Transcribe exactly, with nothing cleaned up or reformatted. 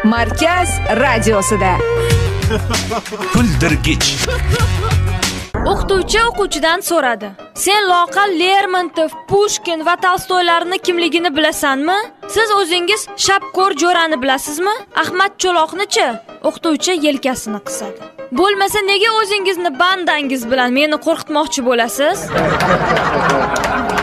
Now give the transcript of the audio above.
Markaz radiosida. Kuldirgich. O'qituvchi o'quvchidan so'radi. Sen loqal Lermontov, Pushkin va Tolstoylarning kimligini bilasanmi? Siz o'zingiz Shapko'r Jo'rani bilasizmi? Ahmad Cho'loqni-chi? O'qituvchi yelkasini qisadi. Bo'lmasa nega o'zingizni bandangiz bilan meni qo'rqitmoqchi bo'lasiz?